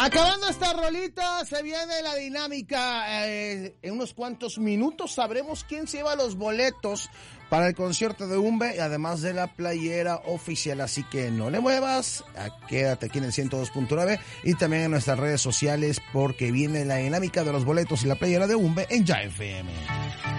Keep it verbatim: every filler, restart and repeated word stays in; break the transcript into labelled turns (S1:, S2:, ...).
S1: Acabando esta rolita, se viene la dinámica. Eh, en unos cuantos minutos sabremos quién se lleva los boletos para el concierto de Umbe, además de la playera oficial. Así que no le muevas, quédate aquí en el ciento dos punto nueve y también en nuestras redes sociales, porque viene la dinámica de los boletos y la playera de Umbe en Ya F M.